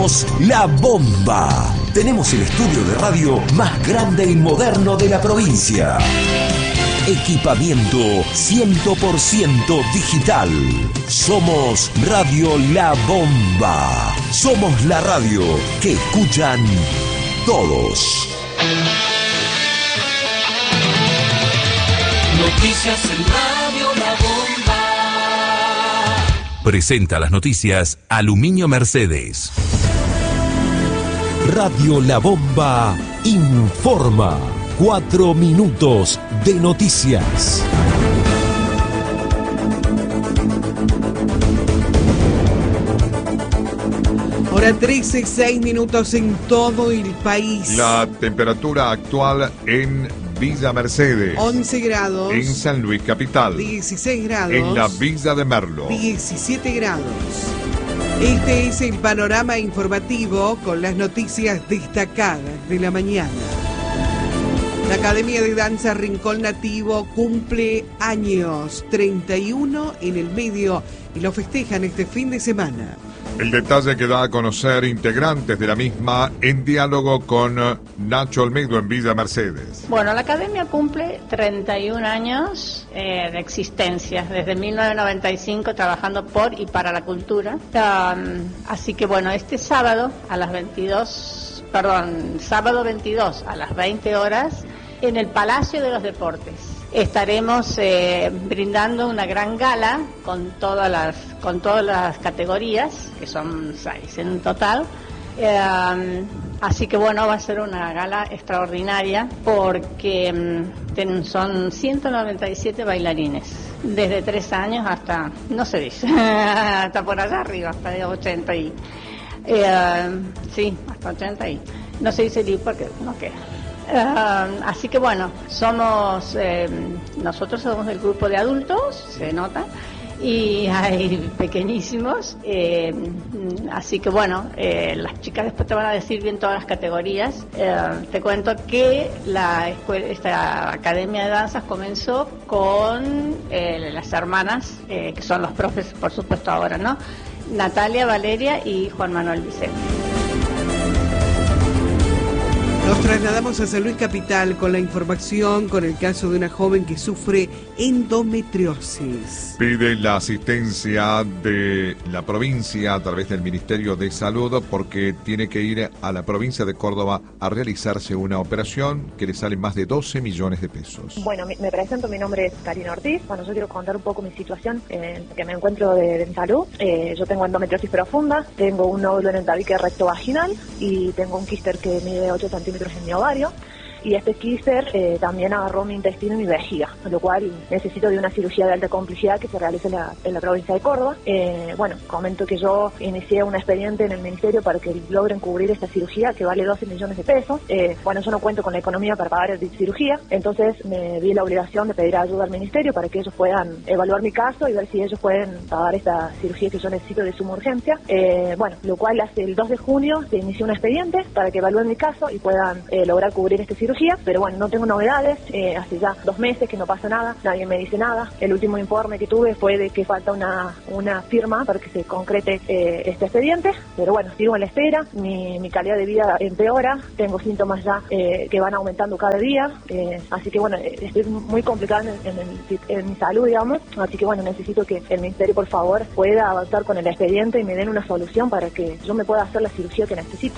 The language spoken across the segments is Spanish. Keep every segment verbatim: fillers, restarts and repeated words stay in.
Somos La Bomba. Tenemos el estudio de radio más grande y moderno de la provincia. Equipamiento cien por ciento digital. Somos Radio La Bomba. Somos la radio que escuchan todos. Noticias en Radio La Bomba. Presenta las noticias Aluminio Mercedes. Radio La Bomba informa. Cuatro minutos de noticias. Hora trece, seis minutos en todo el país. La temperatura actual en Villa Mercedes. once grados. En San Luis Capital. dieciséis grados. En la Villa de Merlo. diecisiete grados. Este es el panorama informativo con las noticias destacadas de la mañana. La Academia de Danza Rincón Nativo cumple años, treinta y uno en el medio, y lo festejan este fin de semana. El detalle que da a conocer integrantes de la misma en diálogo con Nacho Olmedo en Villa Mercedes. Bueno, la Academia cumple treinta y un años eh, de existencia, desde mil novecientos noventa y cinco trabajando por y para la cultura. Um, así que bueno, este sábado a las veintidós, perdón, sábado veintidós a las veinte horas, en el Palacio de los Deportes. Estaremos eh, brindando una gran gala con todas las con todas las categorías, que son seis en total. Eh, así que bueno, va a ser una gala extraordinaria porque um, ten, son ciento noventa y siete bailarines, desde tres años hasta, no se dice, hasta por allá arriba, hasta ochenta y... Eh, sí, hasta ochenta y... No se dice ni porque no queda. Uh, así que bueno, somos eh, nosotros somos el grupo de adultos, se nota, y hay pequeñísimos, eh, así que bueno, eh, las chicas después te van a decir bien todas las categorías. Eh, te cuento que la escuela, esta academia de danzas comenzó con eh, las hermanas, eh, que son los profes, por supuesto ahora, ¿no? Natalia, Valeria y Juan Manuel Vicente. Nos trasladamos a San Luis Capital con la información con el caso de una joven que sufre endometriosis. Pide la asistencia de la provincia a través del Ministerio de Salud porque tiene que ir a la provincia de Córdoba a realizarse una operación que le sale más de doce millones de pesos. Bueno, me, me presento, mi nombre es Karina Ortiz. Bueno, yo quiero contar un poco mi situación en que me encuentro de, de salud. Eh, yo tengo endometriosis profunda, tengo un nódulo en el tabique recto vaginal y tengo un quíster que mide ocho centímetros en mi ovario, y este quíster eh, también agarró mi intestino y mi vejiga, lo cual necesito de una cirugía de alta complejidad que se realice en la, en la provincia de Córdoba. Eh, bueno, comento que yo inicié un expediente en el ministerio para que logren cubrir esta cirugía que vale doce millones de pesos. Eh, bueno, yo no cuento con la economía para pagar la cirugía, entonces me vi la obligación de pedir ayuda al ministerio para que ellos puedan evaluar mi caso y ver si ellos pueden pagar esta cirugía que yo necesito de suma urgencia. Eh, bueno, lo cual hace el dos de junio se inició un expediente para que evalúen mi caso y puedan eh, lograr cubrir esta cirugía. Pero bueno, no tengo novedades, eh, hace ya dos meses que no pasa nada, nadie me dice nada. El último informe que tuve fue de que falta una, una firma para que se concrete eh, este expediente, pero bueno, sigo en la espera, mi, mi calidad de vida empeora, tengo síntomas ya eh, que van aumentando cada día, eh, así que bueno, estoy muy complicada en, en, en, en mi salud, digamos, así que bueno, necesito que el ministerio por favor pueda avanzar con el expediente y me den una solución para que yo me pueda hacer la cirugía que necesito.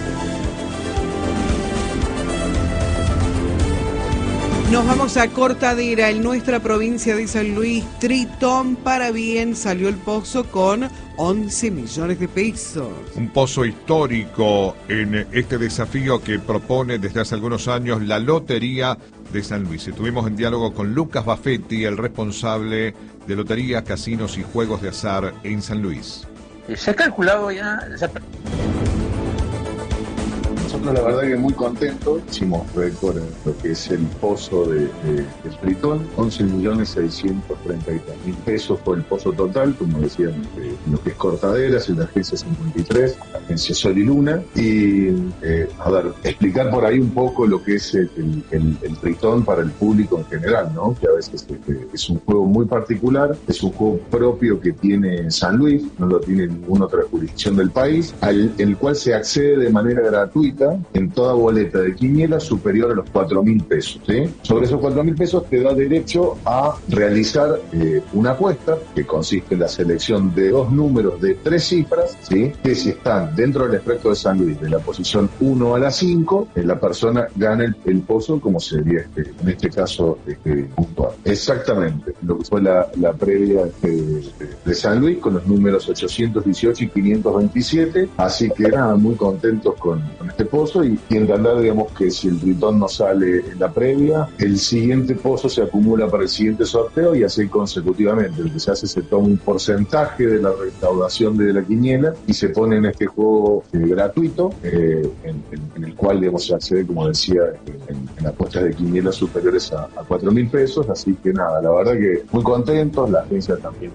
Nos vamos a Cortadera, en nuestra provincia de San Luis. Tritón para bien salió el pozo con once millones de pesos. Un pozo histórico en este desafío que propone desde hace algunos años la Lotería de San Luis. Estuvimos en diálogo con Lucas Baffetti, el responsable de loterías, casinos y juegos de azar en San Luis. Se ha calculado ya... nosotros la verdad que muy contentos, hicimos récord en lo que es el pozo de, de, del Tritón, once millones seiscientos treinta y tres mil pesos fue el pozo total, como decían, eh, lo que es Cortaderas, en la agencia cincuenta y tres, la agencia Sol y Luna, y eh, a ver, explicar por ahí un poco lo que es el, el, el, el Tritón para el público en general, ¿no? Que a veces eh, es un juego muy particular, es un juego propio que tiene San Luis, no lo tiene ninguna otra jurisdicción del país, al el cual se accede de manera gratuita en toda boleta de quiniela superior a los cuatro mil pesos, ¿sí? Sobre esos cuatro mil pesos te da derecho a realizar eh, una apuesta que consiste en la selección de dos números de tres cifras, ¿sí? Que si están dentro del espectro de San Luis, de la posición uno a la cinco, eh, la persona gana el, el pozo, como sería este, en este caso este, puntual. Exactamente, lo que fue la, la previa este, de, de San Luis con los números ochocientos dieciocho y quinientos veintisiete, así que nada, muy contentos con, con este pozo y, y entender, digamos, que si el Tritón no sale en la previa, el siguiente pozo se acumula para el siguiente sorteo y así consecutivamente. Lo que se hace, se toma un porcentaje de la recaudación de la quiniela y se pone en este juego eh, gratuito, eh, en, en, en el cual, digamos, se accede, como decía, en, en apuestas de quiniela superiores a, a cuatro mil pesos, así que nada, la verdad que muy contentos, la agencia también.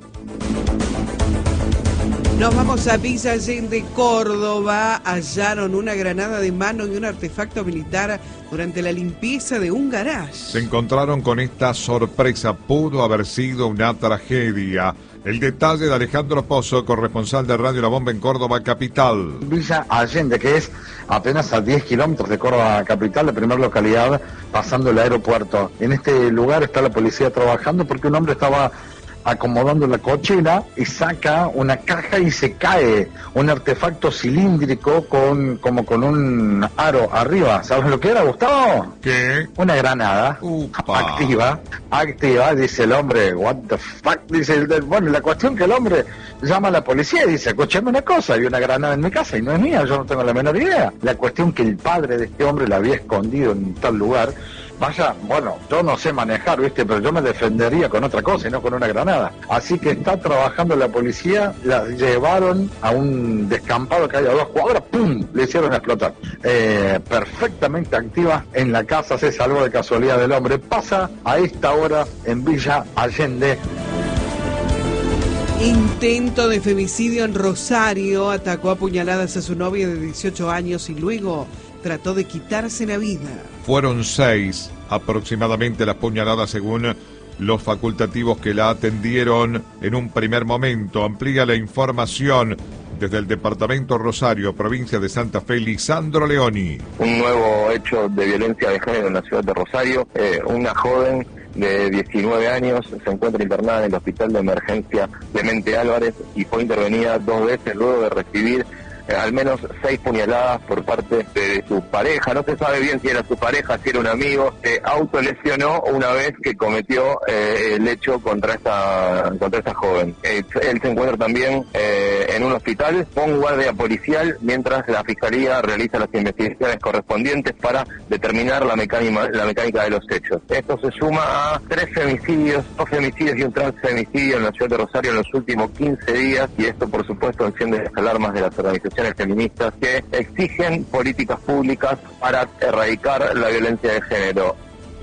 Nos vamos a Villa Allende, Córdoba. Hallaron una granada de mano y un artefacto militar durante la limpieza de un garage. Se encontraron con esta sorpresa. Pudo haber sido una tragedia. El detalle de Alejandro Pozo, corresponsal de Radio La Bomba en Córdoba capital. Villa Allende, que es apenas a diez kilómetros de Córdoba capital, la primera localidad pasando el aeropuerto. En este lugar está la policía trabajando porque un hombre estaba acomodando la cochera y saca una caja y se cae un artefacto cilíndrico con como con un aro arriba. ¿Sabes lo que era, Gustavo? ¿Qué? Una granada. Upa. activa activa dice el hombre, what the fuck, dice el, bueno, la cuestión que el hombre llama a la policía y dice, escúchame una cosa, hay una granada en mi casa y no es mía, yo no tengo la menor idea. La cuestión que el padre de este hombre la había escondido en tal lugar. Vaya, bueno, yo no sé manejar, ¿viste? Pero yo me defendería con otra cosa y no con una granada. Así que está trabajando la policía, la llevaron a un descampado que hay a dos cuadras, ¡pum!, le hicieron explotar. Eh, perfectamente activa en la casa, se salvó de casualidad del hombre. Pasa a esta hora en Villa Allende. Intento de femicidio en Rosario. Atacó a puñaladas a su novia de dieciocho años y luego trató de quitarse la vida. Fueron seis aproximadamente las puñaladas según los facultativos que la atendieron en un primer momento. Amplía la información desde el departamento Rosario, provincia de Santa Fe, Lisandro Leoni. Un nuevo hecho de violencia de género en la ciudad de Rosario. Eh, una joven de diecinueve años se encuentra internada en el hospital de emergencia Clemente Álvarez y fue intervenida dos veces luego de recibir al menos seis puñaladas por parte de su pareja. No se sabe bien si era su pareja, si era un amigo. Se autolesionó una vez que cometió eh, el hecho contra esta contra esta joven. Eh, él se encuentra también eh, en un hospital con guardia policial mientras la fiscalía realiza las investigaciones correspondientes para determinar la mecánica, la mecánica de los hechos. Esto se suma a tres femicidios, dos femicidios y un transfemicidio en la ciudad de Rosario en los últimos quince días, y esto por supuesto enciende las alarmas de las organizaciones feministas que exigen políticas públicas para erradicar la violencia de género.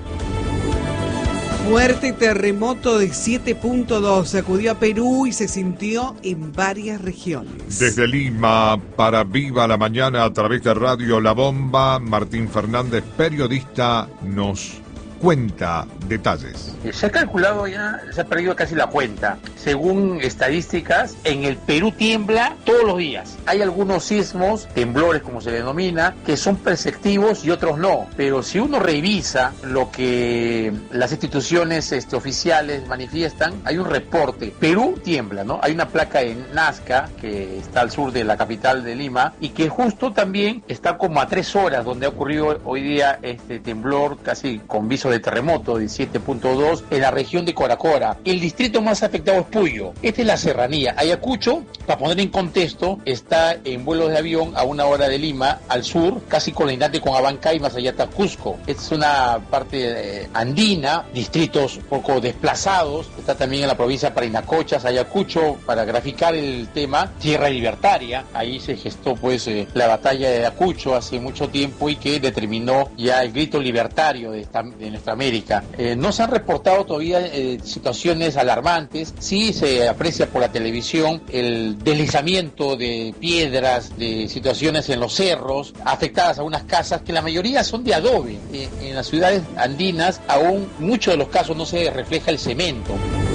Fuerte terremoto de siete punto dos sacudió a Perú y se sintió en varias regiones. Desde Lima para Viva la Mañana a través de Radio La Bomba, Martín Fernández, periodista, nos cuenta detalles. Se ha calculado ya, se ha perdido casi la cuenta. Según estadísticas, en el Perú tiembla todos los días. Hay algunos sismos, temblores como se denomina, que son perceptivos y otros no. Pero si uno revisa lo que las instituciones este, oficiales manifiestan, hay un reporte. Perú tiembla, ¿no? Hay una placa en Nazca, que está al sur de la capital de Lima, y que justo también está como a tres horas donde ha ocurrido hoy día este temblor casi con viso epicentro de terremoto de siete punto dos en la región de Coracora. El distrito más afectado es Puyo. Esta es la serranía. Ayacucho, para poner en contexto, está en vuelos de avión a una hora de Lima, al sur, casi colindante con Abancay, más allá está Cusco. Esta es una parte eh, andina, distritos poco desplazados. Está también en la provincia de Parinacochas, Ayacucho, para graficar el tema, tierra libertaria. Ahí se gestó pues eh, la batalla de Ayacucho hace mucho tiempo y que determinó ya el grito libertario de, esta, de nuestra América. Eh, no se han reportado todavía eh, situaciones alarmantes. Sí se aprecia por la televisión el deslizamiento de piedras, de situaciones en los cerros, afectadas a unas casas que la mayoría son de adobe. Eh, en las ciudades andinas aún muchos de los casos no se refleja el cemento.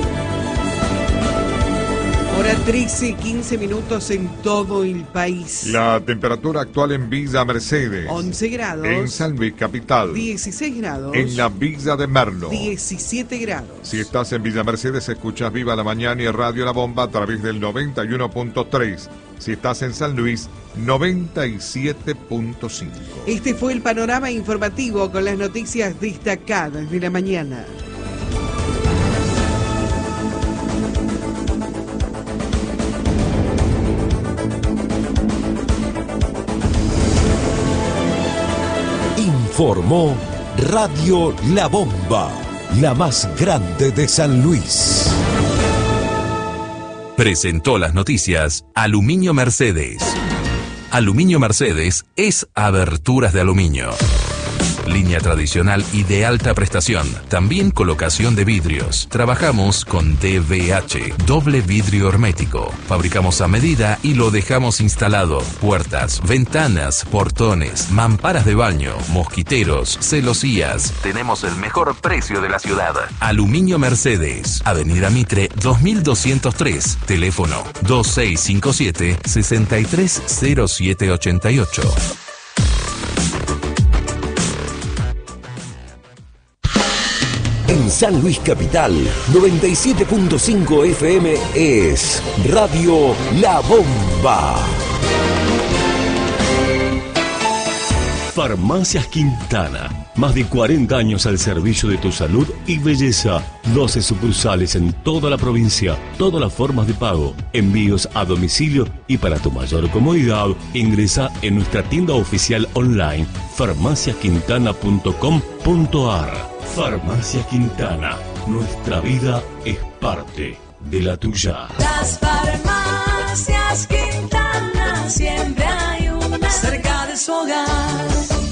Hora trece, quince minutos en todo el país. La temperatura actual en Villa Mercedes. once grados. En San Luis Capital. dieciséis grados. En la Villa de Merlo. diecisiete grados. Si estás en Villa Mercedes, escuchas Viva la Mañana y Radio La Bomba a través del noventa y uno punto tres. Si estás en San Luis, noventa y siete punto cinco. Este fue el panorama informativo con las noticias destacadas de la mañana. Informó Radio La Bomba, la más grande de San Luis. Presentó las noticias Aluminio Mercedes. Aluminio Mercedes es aberturas de aluminio. Línea tradicional y de alta prestación. También colocación de vidrios. Trabajamos con D V H, doble vidrio hermético. Fabricamos a medida y lo dejamos instalado. Puertas, ventanas, portones, mamparas de baño, mosquiteros, celosías. Tenemos el mejor precio de la ciudad. Aluminio Mercedes. Avenida Mitre dos mil doscientos tres. Teléfono dos seis cinco siete, seis tres cero siete ocho ocho. En San Luis Capital, noventa y siete punto cinco F M es Radio La Bomba. Farmacias Quintana. Más de cuarenta años al servicio de tu salud y belleza. doce sucursales en toda la provincia. Todas las formas de pago. Envíos a domicilio y para tu mayor comodidad, ingresa en nuestra tienda oficial online farmacias quintana punto com punto a r. Farmacia Quintana. Nuestra vida es parte de la tuya. Las farmacias Quintana, siempre hay una cerca de su hogar.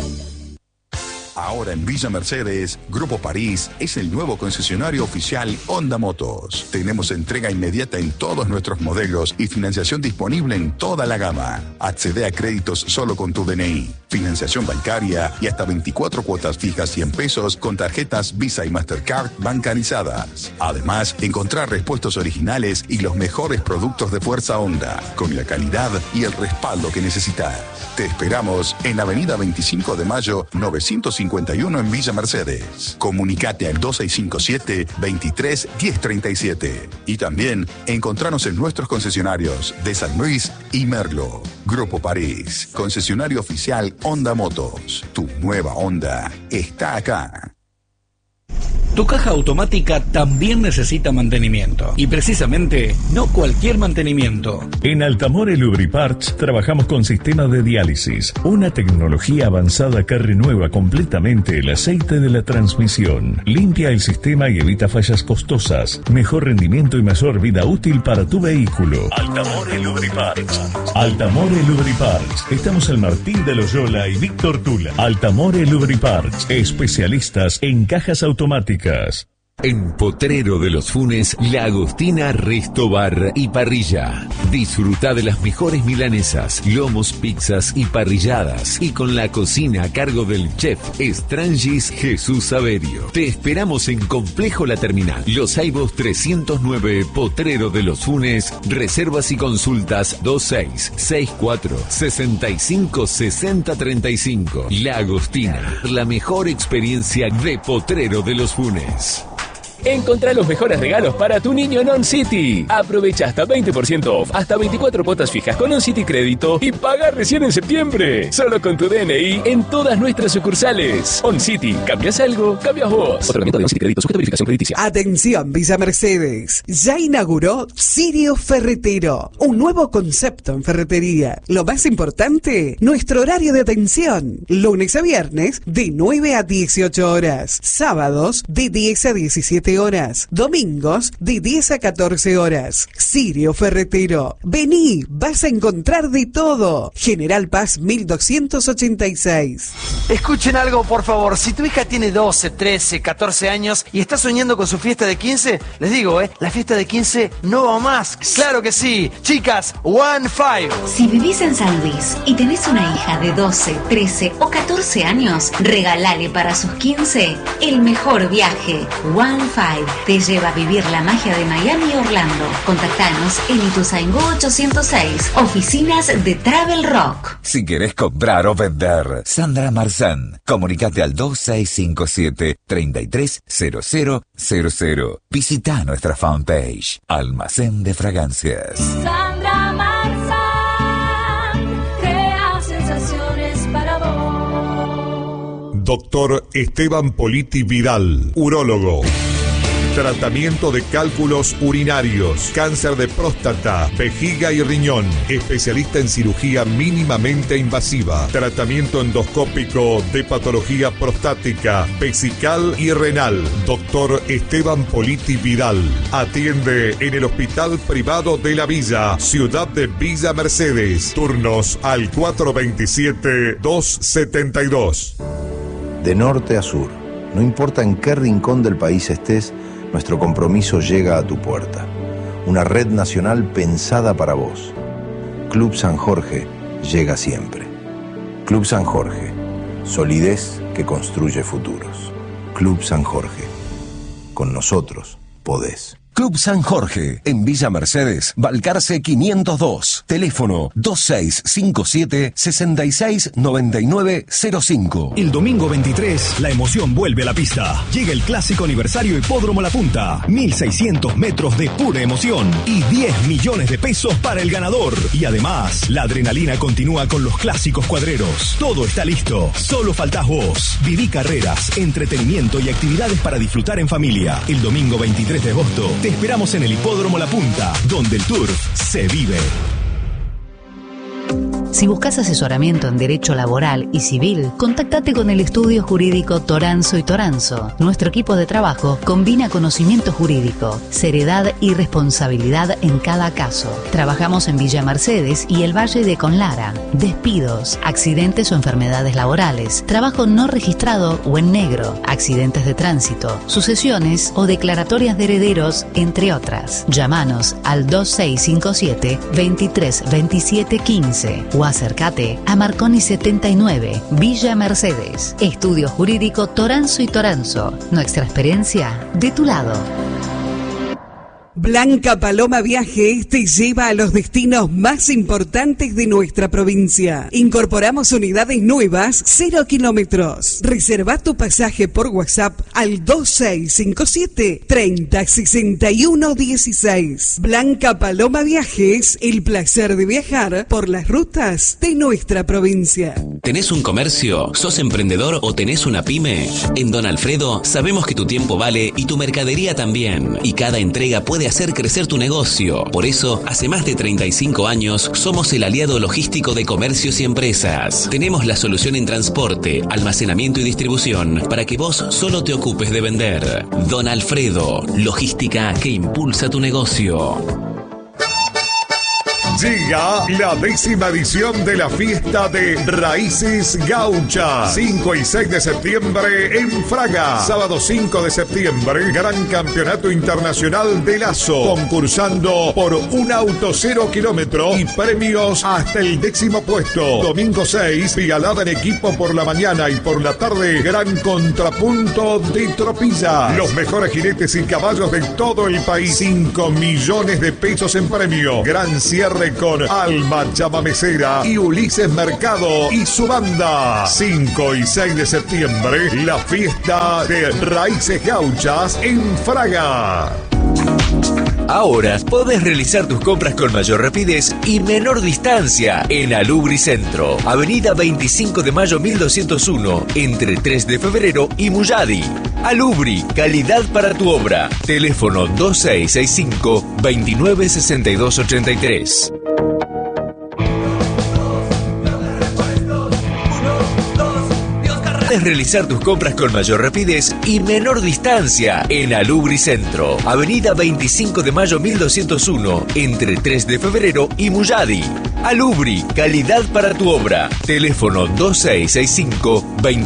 Ahora en Villa Mercedes, Grupo París es el nuevo concesionario oficial Honda Motos. Tenemos entrega inmediata en todos nuestros modelos y financiación disponible en toda la gama. Accede a créditos solo con tu D N I, financiación bancaria y hasta veinticuatro cuotas fijas cien pesos con tarjetas Visa y Mastercard bancarizadas. Además, encontrar repuestos originales y los mejores productos de fuerza Honda, con la calidad y el respaldo que necesitas. Te esperamos en Avenida veinticinco de Mayo, novecientos cincuenta y uno en Villa Mercedes. Comunicate al dos seis cinco siete, veintitrés, diez treinta y siete. Y también encontranos en nuestros concesionarios de San Luis y Merlo. Grupo París, concesionario oficial Honda Motos. Tu nueva Honda está acá. Tu caja automática también necesita mantenimiento. Y precisamente, no cualquier mantenimiento. En Altamore Lubriparts trabajamos con sistemas de diálisis, una tecnología avanzada que renueva completamente el aceite de la transmisión. Limpia el sistema y evita fallas costosas. Mejor rendimiento y mayor vida útil para tu vehículo. Altamore Lubriparts. Altamore Lubriparts. Estamos en Martín de Loyola y Víctor Tula. Altamore Lubriparts. Especialistas en cajas automáticas. En Potrero de los Funes, La Agostina Resto Bar y Parrilla. Disfruta de las mejores milanesas, lomos, pizzas y parrilladas. Y con la cocina a cargo del chef Strangis Jesús Saverio. Te esperamos en Complejo La Terminal. Los Aibos trescientos nueve, Potrero de los Funes. Reservas y consultas dos seis seis cuatro, seis cinco, seis cero tres cinco. La Agostina, la mejor experiencia de Potrero de los Funes. Encontrá los mejores regalos para tu niño en On City. Aprovecha hasta veinte por ciento off, hasta veinticuatro cuotas fijas con On City Crédito y paga recién en septiembre. Solo con tu D N I en todas nuestras sucursales. On City, ¿cambias algo? Cambias vos. Otorgamiento de On City Crédito, sujeto a verificación crediticia. Atención, Villa Mercedes. Ya inauguró Sirio Ferretero, un nuevo concepto en ferretería. Lo más importante, nuestro horario de atención. Lunes a viernes de nueve a dieciocho horas. Sábados de diez a diecisiete horas. Domingos de diez a catorce horas. Sirio Ferretero. Vení, vas a encontrar de todo. General Paz mil doscientos ochenta y seis. Escuchen algo, por favor. Si tu hija tiene doce, trece, catorce años y está soñando con su fiesta de quince, les digo, ¿eh? La fiesta de quince no va más. ¡Claro que sí! Chicas, One Five. Si vivís en San Luis y tenés una hija de doce, trece o catorce años, regalale para sus quince el mejor viaje. One Five te lleva a vivir la magia de Miami y Orlando. Contactanos en Ituzaingó ochocientos seis, oficinas de Travel Rock. Si querés comprar o vender, Sandra Marzán, comunicate al dos seis cinco siete, tres tres cero cero cero cero. Visita nuestra fanpage, Almacén de Fragancias. Sandra Marzán crea sensaciones para vos. Doctor Esteban Politi Vidal, urólogo. Tratamiento de cálculos urinarios, cáncer de próstata, vejiga y riñón. Especialista en cirugía mínimamente invasiva. Tratamiento endoscópico de patología prostática, vesical y renal. Doctor Esteban Politi Vidal. Atiende en el Hospital Privado de la Villa, Ciudad de Villa Mercedes. Turnos al cuatro veintisiete, dos setenta y dos. De norte a sur, no importa en qué rincón del país estés, nuestro compromiso llega a tu puerta. Una red nacional pensada para vos. Club San Jorge llega siempre. Club San Jorge, solidez que construye futuros. Club San Jorge, con nosotros podés. Club San Jorge, en Villa Mercedes, Balcarce quinientos dos. Teléfono dos seis cinco siete, seis seis nueve nueve cero cinco. El domingo veintitrés, la emoción vuelve a la pista. Llega el clásico aniversario Hipódromo La Punta. mil seiscientos metros de pura emoción y diez millones de pesos para el ganador. Y además, la adrenalina continúa con los clásicos cuadreros. Todo está listo, solo faltás vos. Viví carreras, entretenimiento y actividades para disfrutar en familia. El domingo veintitrés de agosto, te esperamos en el Hipódromo La Punta, donde el turf se vive. Si buscas asesoramiento en derecho laboral y civil, contactate con el estudio jurídico Toranzo y Toranzo. Nuestro equipo de trabajo combina conocimiento jurídico, seriedad y responsabilidad en cada caso. Trabajamos en Villa Mercedes y el Valle de Conlara. Despidos, accidentes o enfermedades laborales, trabajo no registrado o en negro, accidentes de tránsito, sucesiones o declaratorias de herederos, entre otras. Llámanos al dos seis cinco siete, veintitrés veintisiete quince o acércate a Marconi setenta y nueve, Villa Mercedes. Estudio Jurídico Toranzo y Toranzo. Nuestra experiencia de tu lado. Blanca Paloma Viajes te lleva a los destinos más importantes de nuestra provincia. Incorporamos unidades nuevas, cero kilómetros. Reserva tu pasaje por WhatsApp al dos seis cinco siete, treinta, sesenta y uno dieciséis. Blanca Paloma Viajes, el placer de viajar por las rutas de nuestra provincia. ¿Tenés un comercio? ¿Sos emprendedor o tenés una pyme? En Don Alfredo sabemos que tu tiempo vale y tu mercadería también. Y cada entrega puede hacer crecer tu negocio. Por eso, hace más de treinta y cinco años, somos el aliado logístico de comercios y empresas. Tenemos la solución en transporte, almacenamiento y distribución para que vos solo te ocupes de vender. Don Alfredo, logística que impulsa tu negocio. Llega la décima edición de la fiesta de Raíces Gauchas. cinco y seis de septiembre en Fraga. Sábado cinco de septiembre, Gran Campeonato Internacional de Lazo. Concursando por un auto cero kilómetro y premios hasta el décimo puesto. Domingo seis, pialada en equipo por la mañana y por la tarde, gran contrapunto de tropilla. Los mejores jinetes y caballos de todo el país. cinco millones de pesos en premio. Gran cierre Comunicate con Alma Chamamecera y Ulises Mercado y su banda. cinco y seis de septiembre, la fiesta de Raíces Gauchas en Fraga. Ahora podés realizar tus compras con mayor rapidez y menor distancia en Alubri Centro, Avenida veinticinco de mayo mil doscientos uno, entre tres de febrero y Muyadi. Alubri, calidad para tu obra. Teléfono dos seis seis cinco, dos nueve seis dos ocho tres. Puedes realizar tus compras con mayor rapidez y menor distancia en Alubri Centro, Avenida veinticinco de mayo mil doscientos uno, entre tres de febrero y Muyadi. Alubri, calidad para tu obra. Teléfono dos seis seis cinco, dos